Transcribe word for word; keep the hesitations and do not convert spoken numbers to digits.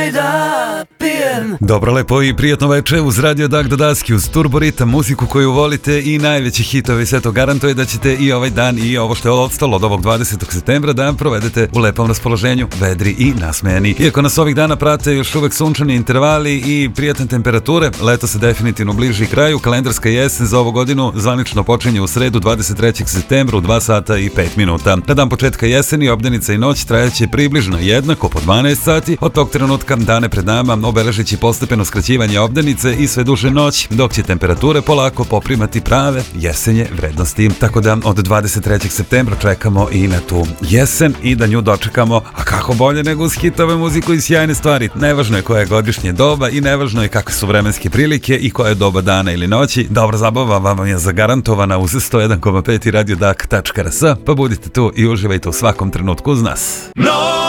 da pijem. Dobro, lepo i prijatno veče uz Radio Dag do Daski, uz Turbo Ritam, muziku koju volite i najveći hitovi. Sve to garantuje da ćete i ovaj dan i ovo što je ostalo od ovog dvadesetog septembra dan provedete u lepom raspoloženju, vedri i nasmejani. Iako nas ovih dana prate još uvek sunčani intervali i prijatne temperature, leto se definitivno bliži kraju. Kalendarska jesen za ovu godinu zvanično počinje u sredu dvadeset trećeg septembra u dva sata i pet minuta. Na dan početka jeseni obdanica i noć trajaće približno jednako po dvanaest sati. Od tog trenutka dane pred nama obeležići postepeno skraćivanje obdanice i sve duže noć, dok će temperature polako poprimati prave jesenje vrednosti. Tako da od dvadeset trećeg septembra čekamo i na tu jesen i da nju dočekamo, a kako bolje nego uz hitove, muziku i sjajne stvari. Nevažno je koje je godišnje doba i nevažno je kakve su vremenske prilike i koje je doba dana ili noći. Dobra zabava vam je zagarantovana uz sto jedan zarez pet i radio dak tačka r s, pa budite tu i uživajte u svakom trenutku uz nas. No!